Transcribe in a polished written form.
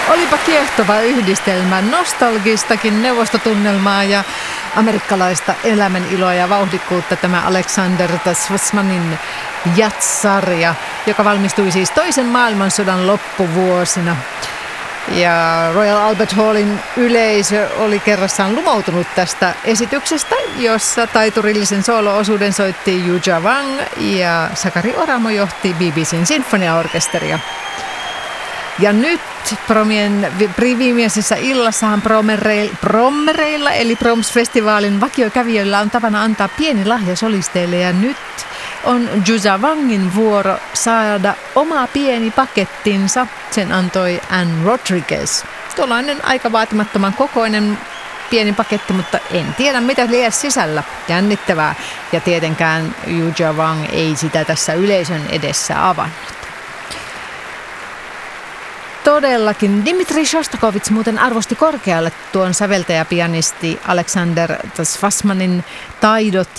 Olipa kiehtova yhdistelmä nostalgistakin neuvostotunnelmaa ja amerikkalaista elämäniloa ja vauhdikkuutta tämä Alexander Tasvasmanin jazz-sarja, joka valmistui siis toisen maailmansodan loppuvuosina. Ja Royal Albert Hallin yleisö oli kerrassaan lumoutunut tästä esityksestä, jossa taiturillisen soolo-osuuden soitti Yuja Wang ja Sakari Oramo johti BBCn sinfoniaorkesteria. Ja nyt Promien viimeisessä illassahan Prommereilla eli Proms-festivaalin vakiokävijöillä on tapana antaa pieni lahja solisteille ja nyt on Yuja Wangin vuoro saada oma pieni pakettinsa. Sen antoi Anne Rodriguez. Tuollainen aika vaatimattoman kokoinen pieni paketti, mutta en tiedä mitä liian sisällä. Jännittävää. Ja tietenkään Yuja Wang ei sitä tässä yleisön edessä avannut. Todellakin. Dmitri Shostakovich muuten arvosti korkealle tuon säveltäjäpianisti Alexander Tasvasmanin taidot